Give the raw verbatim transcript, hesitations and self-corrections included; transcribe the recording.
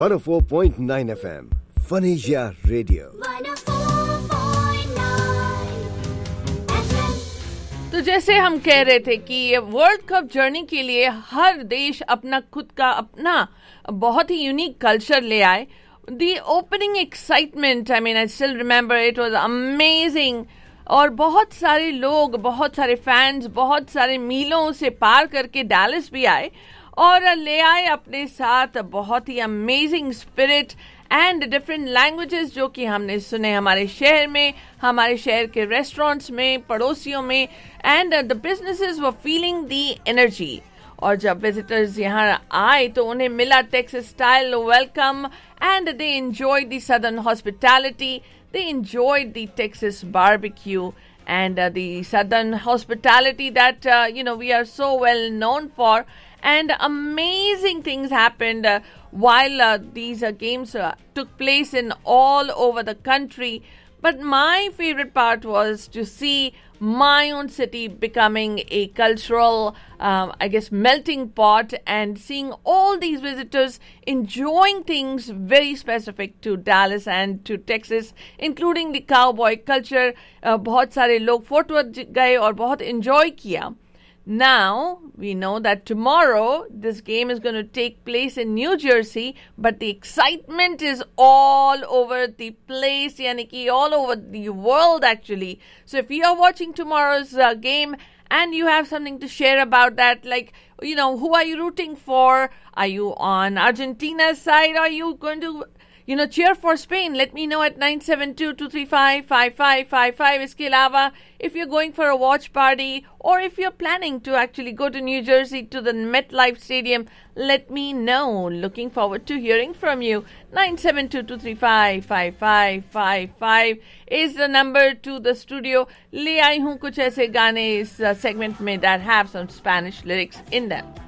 one oh four point nine F M Fun Asia Radio. one oh four point nine F M. तो जैसे हम कह रहे थे कि ये वर्ल्ड कप जर्नी के लिए हर देश अपना खुद का अपना बहुत ही यूनिक कल्चर ले आए. The opening excitement, I mean, I still remember it was amazing. और बहुत सारे लोग, बहुत सारे फैंस, बहुत सारे मीलों से पार करके डैलस भी आए और ले आए अपने साथ बहुत ही amazing spirit and different languages जो कि हमने सुने हमारे शहर में, हमारे शहर के रेस्टोरेंट्स में, पड़ोसियों में. And the businesses were feeling the energy. और जब विजिटर्स यहाँ आए तो उन्हें मिला Texas style welcome and they enjoyed the southern hospitality. They enjoyed the Texas barbecue and uh, the southern hospitality that, uh, you know, we are so well known for. And amazing things happened uh, while uh, these uh, games uh, took place in all over the country. But my favorite part was to see my own city becoming a cultural, um, I guess, melting pot and seeing all these visitors enjoying things very specific to Dallas and to Texas, including the cowboy culture. Uh, बहुत सारे लोग photo गए और बहुत enjoy किया. Now, we know that tomorrow this game is going to take place in New Jersey, but the excitement is all over the place, yani ki all over the world actually. So if you are watching tomorrow's uh, game and you have something to share about that, like, you know, who are you rooting for? Are you on Argentina's side? Are you going to, you know, cheer for Spain? Let me know at nine seven two, two three five, five five five five. Iske alawa, if you're going for a watch party or if you're planning to actually go to New Jersey to the MetLife Stadium, let me know. Looking forward to hearing from you. nine seven two, two three five, five five five five is the number to the studio. Le aayi hu kuch aise gaane is uh, segment mein that have some Spanish lyrics in them.